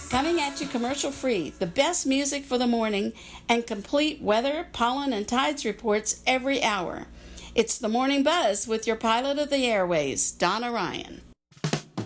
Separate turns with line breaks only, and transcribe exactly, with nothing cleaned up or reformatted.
Coming at you commercial free, the best music for the morning, and complete weather, pollen, and tides reports every hour. It's the Morning Buzz with your pilot of the airways, Donna Ryan.